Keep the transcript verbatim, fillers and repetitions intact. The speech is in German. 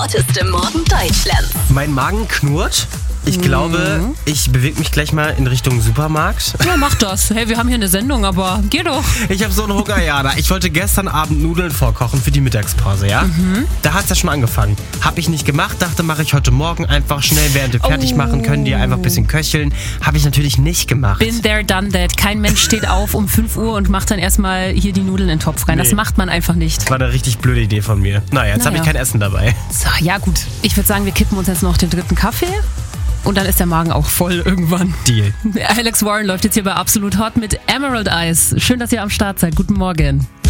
Hotteste Morgen Deutschlands. Mein Magen knurrt. Ich Mhm. glaube, ich bewege mich gleich mal in Richtung Supermarkt. Ja, mach das. Hey, wir haben hier eine Sendung, aber geh doch. Ich habe so einen Hunger, Jana. Ich wollte gestern Abend Nudeln vorkochen für die Mittagspause, ja? Mhm. Da hat's ja schon angefangen. Habe ich nicht gemacht, dachte, mache ich heute Morgen einfach schnell, während wir fertig Oh. machen, können die einfach ein bisschen köcheln. Habe ich natürlich nicht gemacht. Been there, done that. Kein Mensch steht auf um fünf Uhr und macht dann erstmal hier die Nudeln in den Topf rein. Das Nee. macht man einfach nicht. War eine richtig blöde Idee von mir. Naja, jetzt habe Naja. ich kein Essen dabei. So, ja gut. Ich würde sagen, wir kippen uns jetzt noch den dritten Kaffee. Und dann ist der Magen auch voll irgendwann. Deal. Alex Warren läuft jetzt hier bei Absolut Hot mit Emerald Eyes. Schön, dass ihr am Start seid. Guten Morgen.